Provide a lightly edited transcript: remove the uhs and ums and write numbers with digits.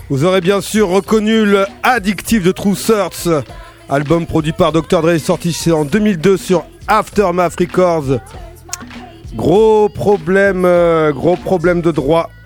Vous aurez bien sûr reconnu le Addictive de True Thirds, album produit par Dr. Dre, sorti en 2002 sur Aftermath Records. Gros problème de droit